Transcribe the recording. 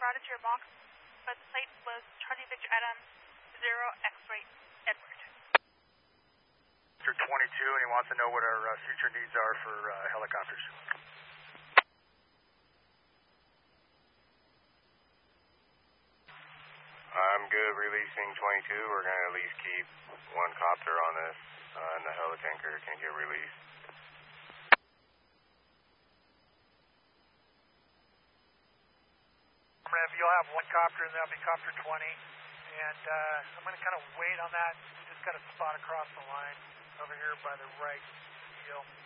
brought it to your box, but the plate was Charlie Victor Adam 0 X-ray Edward. Victor 22, and he wants to know what our future needs are for helicopters. I'm good releasing 22. We're going to at least keep one copter on this, and the helitanker can get released. You'll have one copter, and that'll be copter 20. And I'm going to kind of wait on that. Just got a spot across the line over here by the right wheel.